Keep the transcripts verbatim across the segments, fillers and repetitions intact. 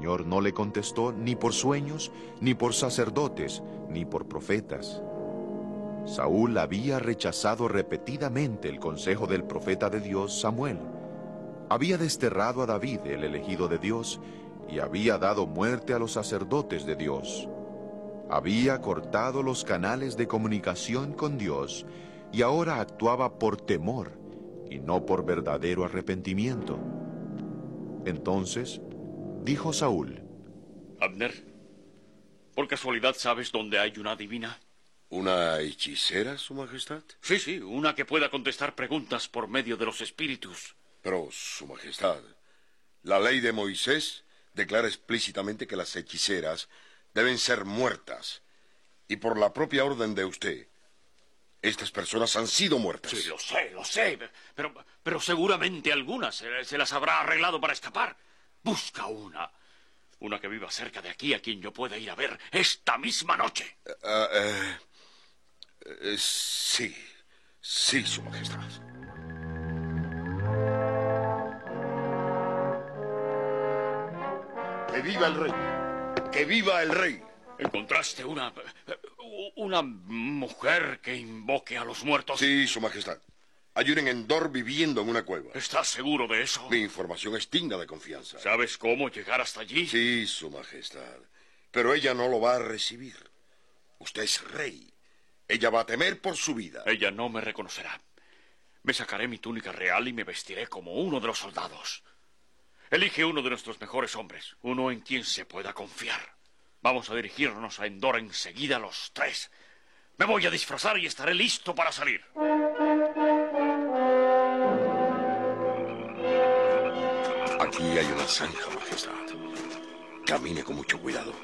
Señor no le contestó ni por sueños, ni por sacerdotes, ni por profetas. Saúl había rechazado repetidamente el consejo del profeta de Dios, Samuel. Había desterrado a David, el elegido de Dios, y había dado muerte a los sacerdotes de Dios. Había cortado los canales de comunicación con Dios y ahora actuaba por temor y no por verdadero arrepentimiento. Entonces dijo Saúl: Abner, ¿por casualidad sabes dónde hay una adivina? ¿Una hechicera, Su Majestad? Sí, sí, una que pueda contestar preguntas por medio de los espíritus. Pero, Su Majestad, la ley de Moisés declara explícitamente que las hechiceras deben ser muertas. Y por la propia orden de usted, estas personas han sido muertas. Sí, lo sé, lo sé. Pero, pero seguramente algunas se, se las habrá arreglado para escapar. Busca una. Una que viva cerca de aquí, a quien yo pueda ir a ver esta misma noche. Uh, uh, uh, sí, sí, Su Majestad. ¡Que viva el rey! ¡Que viva el rey! ¿Encontraste una... una mujer que invoque a los muertos? Sí, Su Majestad. Hay una en Endor viviendo en una cueva. ¿Estás seguro de eso? Mi información es digna de confianza. ¿Sabes cómo llegar hasta allí? Sí, Su Majestad. Pero ella no lo va a recibir. Usted es rey. Ella va a temer por su vida. Ella no me reconocerá. Me sacaré mi túnica real y me vestiré como uno de los soldados. Elige uno de nuestros mejores hombres, uno en quien se pueda confiar. Vamos a dirigirnos a Endor enseguida los tres. Me voy a disfrazar y estaré listo para salir. Aquí hay una zanja, Majestad. Camine con mucho cuidado.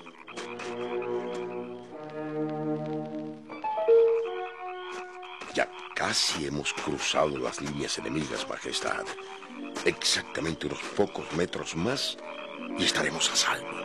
Ya casi hemos cruzado las líneas enemigas, Majestad. Exactamente unos pocos metros más y estaremos a salvo.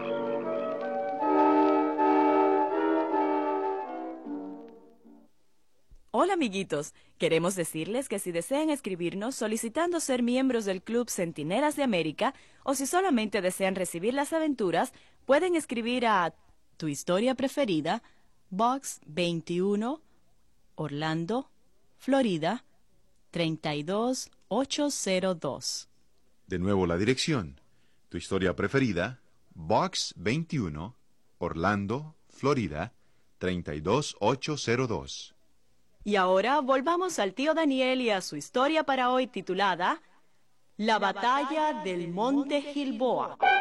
Hola, amiguitos. Queremos decirles que si desean escribirnos solicitando ser miembros del Club Centinelas de América o si solamente desean recibir las aventuras, pueden escribir a Tu Historia Preferida, Box veintiuno, Orlando, Florida, treinta y dos mil ochocientos dos. De nuevo la dirección. Tu Historia Preferida, Box veintiuno, Orlando, Florida, treinta y dos mil ochocientos dos. Y ahora volvamos al tío Daniel y a su historia para hoy titulada La Batalla del Monte Gilboa.